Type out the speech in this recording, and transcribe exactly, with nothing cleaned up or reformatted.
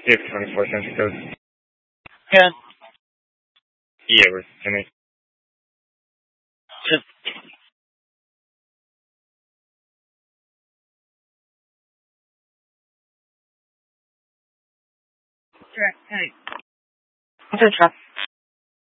See if twenty-four century code. Yeah. Yeah, we're finished. Just, hey. What's up, Chuck?